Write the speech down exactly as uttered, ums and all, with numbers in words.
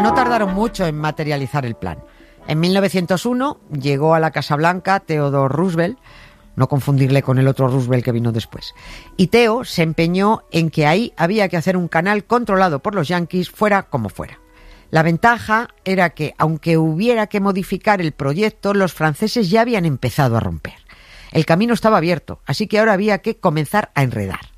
no tardaron mucho en materializar el plan. En mil novecientos uno llegó a la Casa Blanca Theodore Roosevelt, no confundirle con el otro Roosevelt que vino después. Y Theo se empeñó en que ahí había que hacer un canal controlado por los yanquis, fuera como fuera. La ventaja era que, aunque hubiera que modificar el proyecto, los franceses ya habían empezado a romper. El camino estaba abierto, así que ahora había que comenzar a enredar.